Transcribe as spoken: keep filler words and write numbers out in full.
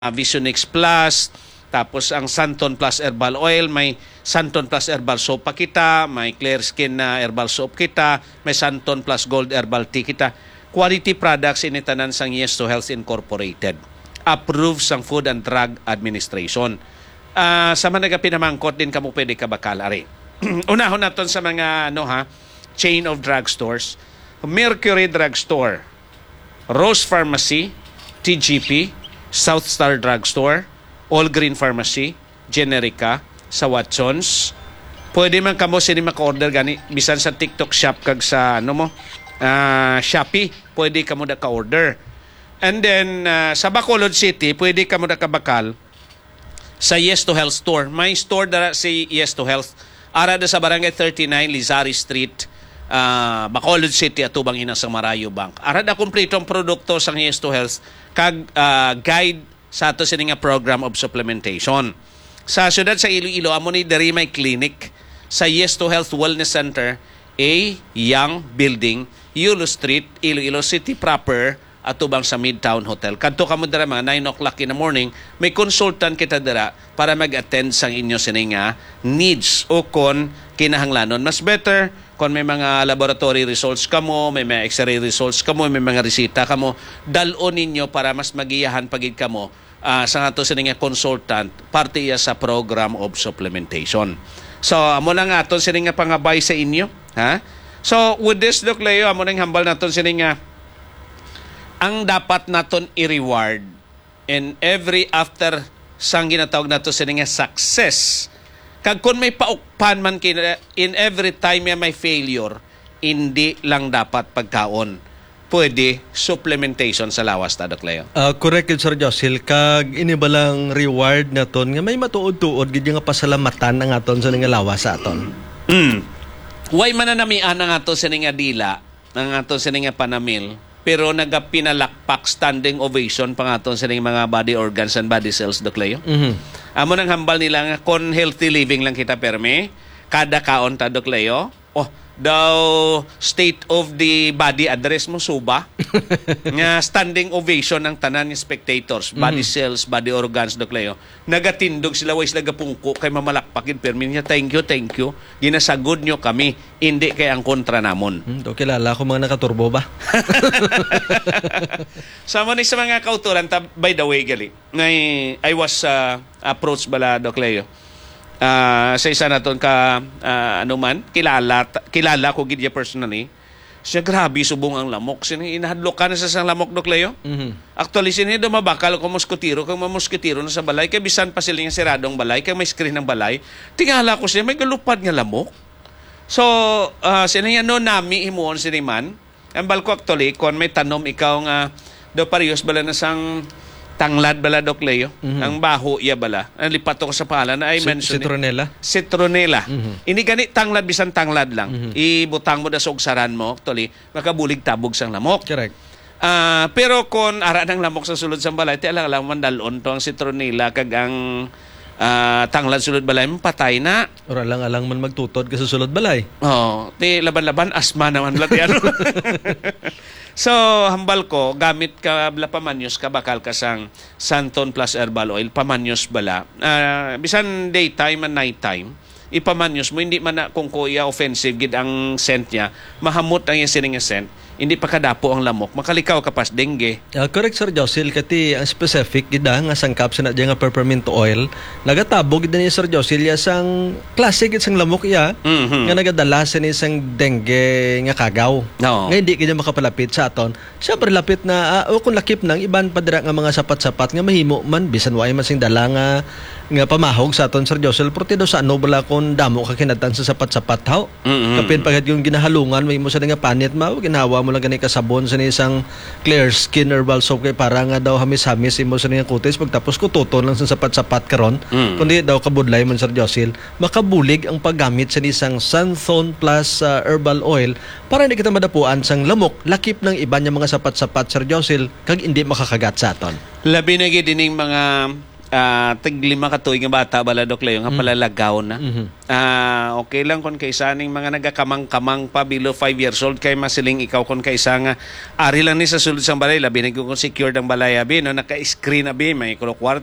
Visionix Plus, tapos ang Santon Plus Herbal Oil, may Santon Plus Herbal Soap pa kita, may Clear Skin na Herbal Soap kita, may Santon Plus Gold Herbal Tea kita. Quality products initanan sang Yes to Health Incorporated. Approved sang Food and Drug Administration. Uh, sa mga pinamangkot din kamo pwede ka bakal ari. Unahon naton sa mga ano ha, chain of drugstores. Mercury Drugstore, Rose Pharmacy, T G P, South Star Drugstore, All Green Pharmacy, Generica, sa Watsons. Pwede man kamo sini maka-order gani bisan sa TikTok shop kag sa ano mo, uh, Shopee, pwede kamo da ka-order. And then uh, sa Bacolod City, pwede kamo da kabakal sa Yes to Health store. May store dara si Yes to Health. Ara da sa Barangay thirty-nine Lizari Street, uh, Bacolod City, atubang ina sa Marayo Bank. Ara da kumpletong produkto sang Yes to Health kag uh, guide sa ato sining nga program of supplementation. Sa syudad sa Iloilo, amo ni diri may clinic sa Yes to Health Wellness Center, A Young Building, Yulo Street, Iloilo City proper, atubang sa Midtown Hotel. Kadto kamo dira mga nine o'clock in the morning, may consultant kita dira para mag-attend sang inyo sining nga needs o kon kinahanglanon. Mas better kung may mga laboratory results kamo, may mga x-ray results kamo, may mga resita kamo, dalon ninyo para mas magiyahan pagid kamo uh, sa ato sining nga consultant parte iya sa program of supplementation. So amo lang aton sining nga pangabay sa inyo, ha? So with this Doc Leo, amo nang hambal naton sining nga ang dapat naton i-reward in every after sang ginatawag nato sining nga success. Kag kung may paukpan man kina, in every time ya may failure, hindi lang dapat pagkaon. Pwede supplementation sa lawas ta, Doc Leo. Uh, correct, Sir Josil. Kag inibalang reward naton nga may matuod-tuod gid nga pasalamatan ang aton sa nga lawas sa aton. Mm. Way mananamian ang ato sa nga dila, ang ato sa nga panamil, pero nagapinalakpak standing ovation pang aton sa mga body organs and body cells, Doc Leo. Mm-hmm. Amo nang hambal nila nga kon healthy living lang kita perme, kada kaon ta, Doc Leo. Oh, daw state of the body address mo suba. Nga standing ovation ng tanan ng spectators, body mm-hmm. cells, body organs, Doc Leo. Nagatindog sila ways nagapungko kay mamalakpakin perme niya. Thank you, thank you. Ginasagod nyo kami, hindi kay ang kontra namon. Hmm, do kilala ko mga nakaturbo ba? Sa mo ni sa mga kautulan ta, by the way gali. Ngay I was uh, approached bala, Doc Leo. Uh, sa isa naton ka uh, ano man kilala kilala ko gid personally. Siya grabe subong ang lamok. Sini inahadlok ka na sa sang lamok, Doc Leo. Mm-hmm. Actually sini do mabakal ko moskitiro kung mamoskitiro na sa balay kay bisan pa sila nga siradong balay kay may screen ng balay. Tingala ko siya may galupad nga lamok. So uh, sini ano nami himuon sini man. Ang balko actually kon may tanom ikaw nga do parehas bala na sang tanglad bala, Doc Leo. Mm-hmm. Ang baho iya bala. Ang lipat ko sa pangalan na I mentioned. Citronella? Citronella. Mm-hmm. Ini gani tanglad bisan tanglad lang. Mm-hmm. Ibutang mo da sa ugsaran mo, actually, makabulig tabog sang lamok. Correct. Uh, pero kung ara ng lamok sa sulod sang balay, ti alang lang mandalon to ang citronella kag ang uh, tanglad sulod balay, patay na. Ora lang alang man magtutod ka sa sulod balay. Oh, ti laban-laban asma naman bala ti ano. So, hambal ko, gamit ka bala pamanyos ka, bakal ka sang Santon Plus Herbal Oil, pamanyos bala. Uh, bisan daytime and nighttime, ipamanyos mo, hindi man na kung kuya offensive gid ang scent niya, mahamot ang yung sining scent, hindi pa kadapo ang lamok, makalikaw ka pas dengue. Uh, correct, Sir Josil, kati ang specific gida nga sangkap sa nadya nga peppermint oil, nagatabog gida ni Sir Josil, ya sang classic isang lamok iya, mm-hmm. nga nagadala sa isang dengue nga kagaw. No. Nga hindi kanya makapalapit sa aton. Siyempre lapit na, uh, o kung lakip nang iban padira nga mga sapat-sapat nga mahimo man, bisan waay man sing dala nga nga pamahog sa aton, Sir Josil, porque daw sa ano bala kung damo ka kinatan sa sapat-sapat haw. Mm-hmm. Kapin pagkat yung ginahalungan, may mo sa nga panit mo, ginahawa mo lang ganit kasabon sa isang clear skin herbal soap kay para nga daw hamis-hamis imo sa nga kutis pagtapos ko tuton lang sa sapat-sapat karon. Mm. Kundi daw kabudlay man, Sir Josil, makabulig ang paggamit sa isang Santon Plus uh, herbal oil para hindi kita madapuan sang lamok, lakip ng iba niya mga sapat-sapat, Sir Josil, kag hindi makakagat sa aton. Labi na gid ining mga ah tig lima ka tuig nga bata bala Dok Leo nga palalagaw na. Mhm. Ah, okay lang kon kaysa ning mga nagakamang-kamang pa below five years old kay masiling ikaw kon kaysa nga ari lang ni sa sulod sang balay labi na kung secured ang balay abi no naka-screen abi may kulo